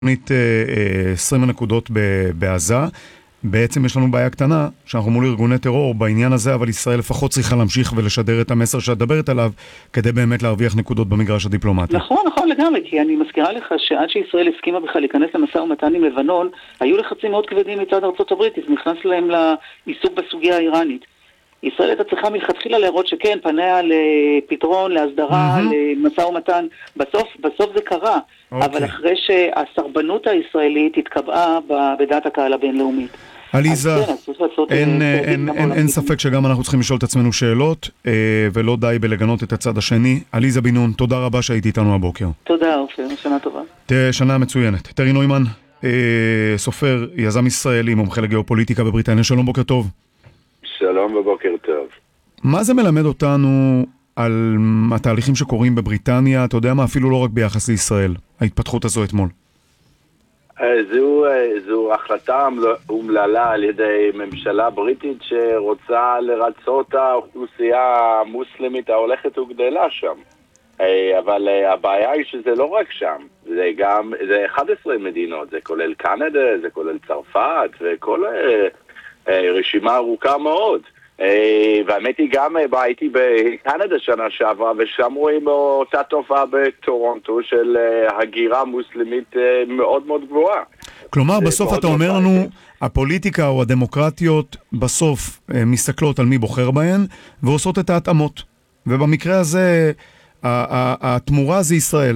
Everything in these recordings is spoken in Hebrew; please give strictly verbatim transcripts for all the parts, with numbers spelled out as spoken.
עשרים נקודות בעזה. בעצם יש לנו בעיה קטנה שאנחנו מול ארגוני טרור בעניין הזה, אבל ישראל לפחות צריכה להמשיך ולשדר את המסר שאת דברת עליו כדי באמת להרוויח נקודות במגרש הדיפלומטי. נכון, נכון לגמרי, כי אני מזכירה לך שעד שישראל הסכימה בכלל להיכנס למשא ומתן עם לבנון, היו לחצים מאוד כבדים מצד ארצות הברית, אז נכנס להם לעיסוק בסוגיה האיראנית. ישראל הייתה צריכה מלכתחילה להראות שכן, פניה לפתרון, להסדרה, mm-hmm. למשא ומתן. בסוף, בסוף זה קרה, okay. אבל אחרי שהסרבנות הישראלית התקבעה בדעת הקהל הבינלאומית. עליזה, אין, אין, אין, אין ספק שגם אנחנו צריכים לשאול את עצמנו שאלות, ולא די בלגנות את הצד השני. עליזה בן נון, תודה רבה שהייתי איתנו הבוקר. תודה, אופיר, שנה טובה. שנה מצוינת. טרי נוימן, סופר, יזם ישראלי, מומחה לגיאופוליטיקה בבריטניה. שלום, בוקר טוב. שלום ובוקר טוב. מה זה מלמד אותנו על התהליכים שקורים בבריטניה? אתה יודע מה, אפילו לא רק ביחס לישראל, ההתפתחות הזו אתמול. זו, זו החלטה אומללה על ידי ממשלה בריטית שרוצה לרצות האוכלוסייה המוסלמית ההולכת וגדלה שם. אבל הבעיה היא שזה לא רק שם, זה גם, זה אחת עשרה מדינות, זה כולל קנדה, זה כולל צרפת, וכל רשימה ארוכה מאוד. והאמת היא גם הייתי בקנדה שנה שעברה, ושם רואים אותה תופעה בטורונטו של הגירה מוסלמית מאוד מאוד גבוהה. כלומר, בסוף אתה אומר לנו, הפוליטיקה או הדמוקרטיות בסוף מסתכלות על מי בוחר בהן, ועושות את ההתאמות. ובמקרה הזה, התמורה זה ישראל.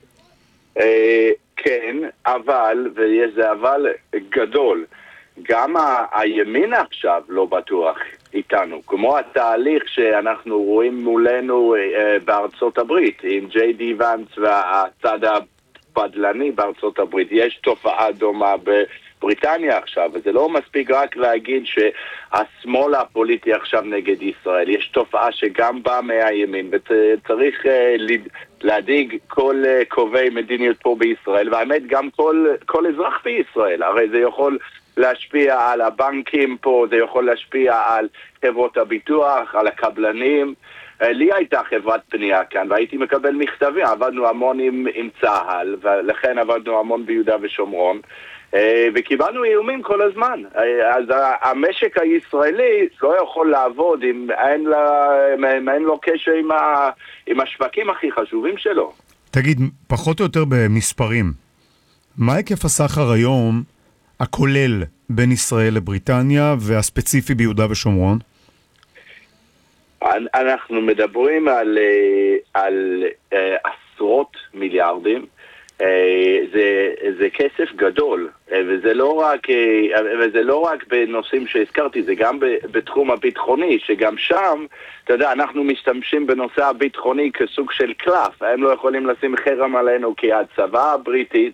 כן, אבל, ויש זה אבל גדול, גם הימין עכשיו לא בטוח איתנו, כמו התהליך שאנחנו רואים מולנו בארצות הברית, עם ג'יי די ואנס והצד הבדלני בארצות הברית. יש תופעה דומה בבריטניה עכשיו, וזה לא מספיק רק להגיד שהשמאל הפוליטי עכשיו נגד ישראל. יש תופעה שגם באה מהימין, וצריך להדיג כל קובעי מדיניות פה בישראל, והאמת גם כל, כל אזרח בישראל. הרי זה יכול להשפיע על הבנקים פה, זה יכול להשפיע על חברות הביטוח, על הקבלנים. לי הייתה חברת פנייה כאן, והייתי מקבל מכתבים, עבדנו המון עם, עם צהל, ולכן עבדנו המון ביהודה ושומרון, וקיבלנו איומים כל הזמן. אז המשק הישראלי לא יכול לעבוד אם אין, לה, אם אין לו קשר עם, ה, עם השווקים הכי חשובים שלו. תגיד, פחות או יותר במספרים, מה היקף הסחר היום הכולל בין ישראל לבריטניה והספציפי ביהודה ושומרון? אנחנו מדברים על, על עשרות מיליארדים. זה, זה כסף גדול, וזה לא רק, וזה לא רק בנושאים שהזכרתי, זה גם בתחום הביטחוני, שגם שם, אתה יודע, אנחנו משתמשים בנושא הביטחוני כסוג של קלף. הם לא יכולים לשים חרם עלינו, כי הצבא הבריטית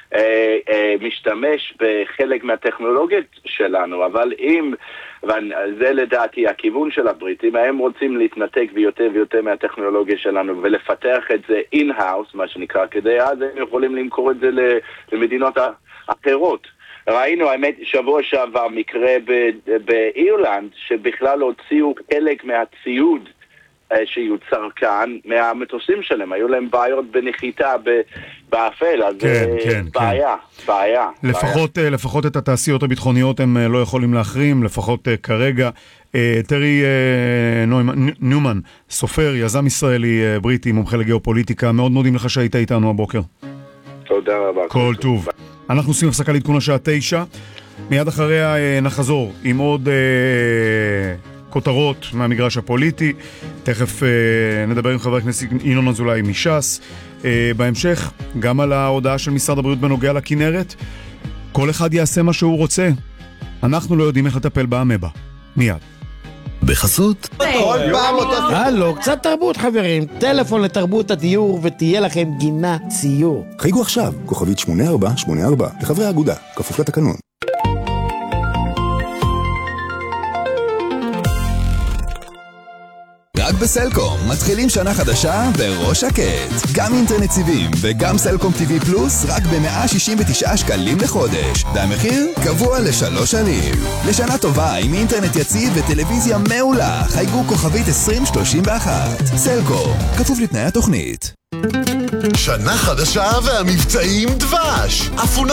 משתמש בחלק מהטכנולוגיות שלנו, אבל אם, וזה לדעתי הכיוון של הבריטים, הם רוצים להתנתק ביותר ויותר מהטכנולוגיה שלנו ולפתח את זה in-house, מה שנקרא, כדי אז הם יכולים למכור את זה למדינות אחרות. ראינו, האמת, שבוע שעבר מקרה באירלנד, שבכלל הוציאו חלק מהציוד שיוצר כאן מהמטוסים שלהם, היו להם בעיות בנחיתה באפל, אז כן, כן, בעיה, כן. בעיה. לפחות, בעיה. לפחות את התעשיות הביטחוניות הם לא יכולים להחרים, לפחות כרגע. טרי נוימן, סופר, יזם ישראלי בריטי, מומחה לגיאופוליטיקה, מאוד מודים לך שהיית איתנו הבוקר. תודה רבה. כל טוב. אנחנו עושים הפסקה לעדכון השעה תשע, מיד אחריה נחזור עם עוד כותרות מהמגרש הפוליטי. תכף אה, נדבר עם חבר הכנסת ינון אזולאי מש"ס. אה, בהמשך, גם על ההודעה של משרד הבריאות בנוגע לכנרת. כל אחד יעשה מה שהוא רוצה. אנחנו לא יודעים איך לטפל באמבה. מיד. בחסות? כל פעם אותו... הלו, קצת תרבות חברים. טלפון לתרבות הדיור ותהיה לכם גינה ציור. חייגו עכשיו, כוכבית שמונה ארבע שמונה ארבע, לחברי האגודה, כפוף לתקנון. רק בסלקום מתחילים שנה חדשה בראש שקט. גם אינטרנט סיבים וגם סלקום טיווי פלוס רק ב-מאה שישים ותשעה שקלים לחודש. והמחיר קבוע לשלוש שנים. לשנה טובה עם אינטרנט יציב וטלוויזיה מעולה. חייגו כוכבית עשרים שלושים ואחת. סלקום, כפוף לתנאי התוכנית. שנה חדשה והמבצעים דבש. אפונה